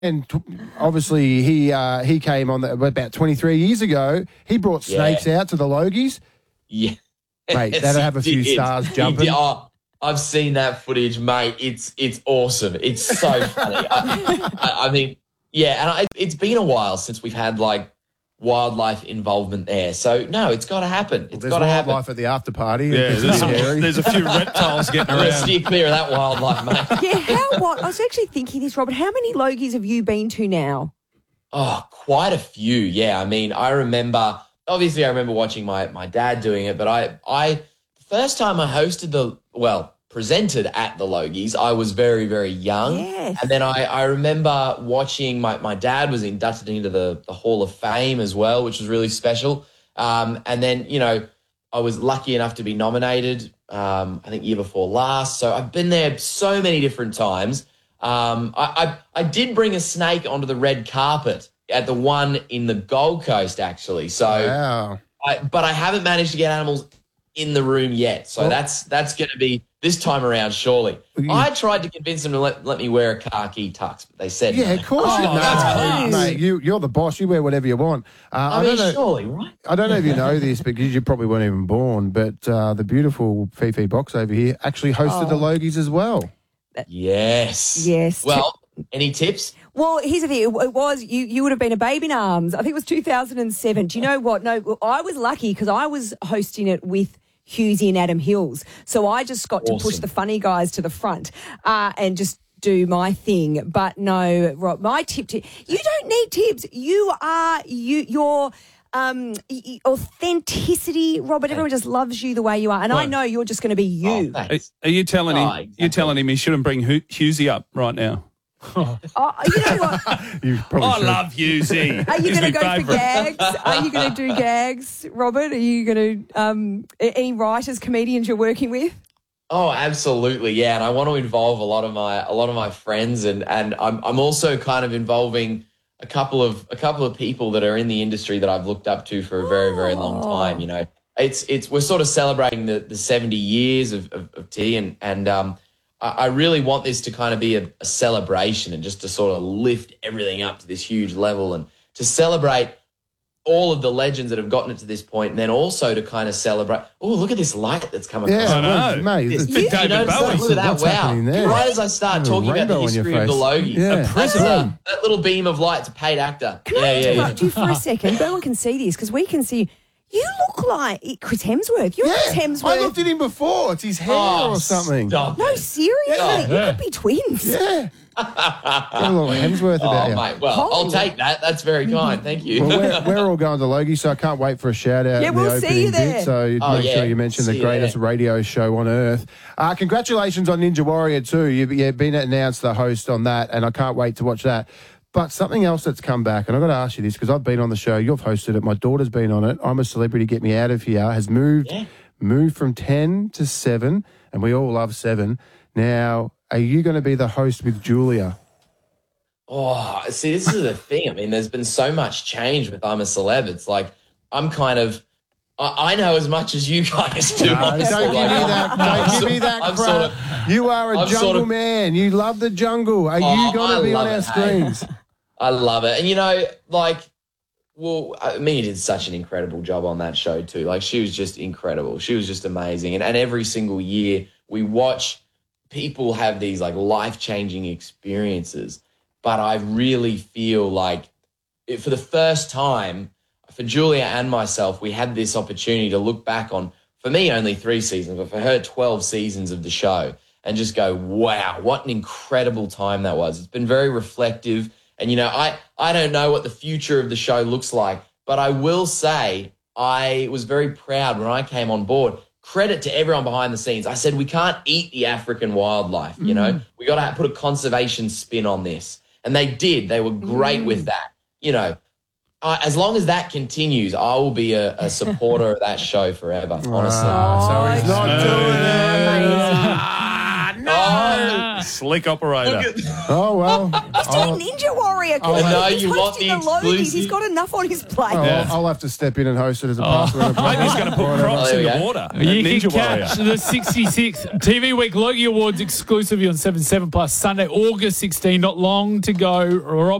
And obviously he came on about 23 years ago. He brought snakes out to the Logies. Yeah. Mate, that'll have a few stars jumping. I've seen that footage, mate. It's awesome. It's so funny. I mean, yeah, and it's been a while since we've had, like, wildlife involvement there. So, no, it's got to happen. It's got to happen. There's wildlife at the after party. Yeah, there's a few reptiles getting around. Let's steer clear of that wildlife, mate. Yeah, I was actually thinking this, Robert. How many Logies have you been to now? Oh, quite a few, yeah. I mean, I remember watching my dad doing it, but the first time I presented at the Logies, I was very, very young. Yes. And then I remember watching my dad was inducted into the Hall of Fame as well, which was really special. And then, you know, I was lucky enough to be nominated, I think year before last. So I've been there so many different times. I did bring a snake onto the red carpet at the one in the Gold Coast, actually. So, wow. But I haven't managed to get animals in the room yet. So that's going to be this time around, surely. I tried to convince them to let me wear a khaki tux, but they said no. Of course you know. Mate, you're the boss. You wear whatever you want. I mean, surely, right? I don't know if you know this because you probably weren't even born, but the beautiful Fifi Box over here actually hosted the Logies as well. Yes. Yes. Well, any tips? Well, here's the thing. It was you would have been a baby in arms. I think it was 2007. Do you know what? No, I was lucky because I was hosting it with Hughesy and Adam Hills. So I just got to push the funny guys to the front and just do my thing. But no, Rob, my tip, you don't need tips. You are your authenticity, Robert. Everyone just loves you the way you are. And I know you're just going to be you. Are you telling him? Exactly. You're telling him he shouldn't bring Hughesy up right now? You know what? I love Hughesy. Are you going to go for gags? Are you going to do gags, Robert? Are you going to any writers, comedians you're working with? Oh, absolutely, yeah. And I want to involve a lot of my friends, and I'm also kind of involving a couple of people that are in the industry that I've looked up to for a very, very long time. You know, we're sort of celebrating the 70 years of tea, and I really want this to kind of be a celebration and just to sort of lift everything up to this huge level and to celebrate all of the legends that have gotten it to this point, and then also to kind of celebrate. Oh, look at this light that's come across. Yeah, I know. Mate, it's David Bowie. Look at that, wow. Right as I start talking about the history of the Logies, that little beam of light, it's a paid actor. Can I interrupt you for a second? No one can see this because we can see. You look like Chris Hemsworth. You're Chris Hemsworth. I looked at him before. It's his hair or something. No, seriously. You could be twins. Yeah. Got a little Hemsworth about you. Mate, well, I'll take that. That's very kind. Thank you. Well, we're all going to Logie, so I can't wait for a shout-out in the we'll see you opening there. bit. So make sure you mention the greatest radio show on earth. Congratulations on Ninja Warrior too. You've been announced the host on that, and I can't wait to watch that. But something else that's come back, and I've got to ask you this because I've been on the show, you've hosted it, my daughter's been on it, I'm a Celebrity, Get Me Out of Here, has moved from 10 to 7, and we all love 7. Now, are you going to be the host with Julia? Oh, see, this is the thing. I mean, there's been so much change with I'm a Celeb. It's like I'm kind of... I know as much as you guys do. No, don't give me that crap. You are a jungle man. You love the jungle. Are you going to be on our screens? I love it. And, you know, Mia did such an incredible job on that show too. Like, she was just incredible. She was just amazing. And every single year we watch people have these, like, life-changing experiences. But I really feel like for the first time, for Julia and myself, we had this opportunity to look back on, for me, only 3 seasons, but for her, 12 seasons of the show and just go, wow, what an incredible time that was. It's been very reflective. And, you know, I don't know what the future of the show looks like, but I will say I was very proud when I came on board. Credit to everyone behind the scenes. I said, we can't eat the African wildlife, you know. We got to put a conservation spin on this. And they did. They were great with that. You know, as long as that continues, I will be a supporter of that show forever, honestly. So he's not doing it. No. Slick operator. Oh, well. He's doing Ninja Warrior. He's you want hosting the the Logies. exclusive? He's got enough on his plate. I'll have to step in and host it as a password. Maybe he's going to put Crocs there in we the go. water. You Ninja can Warrior. catch the 66th TV Week Logie Awards exclusively on 7/7 Plus Sunday, August 16. Not long to go.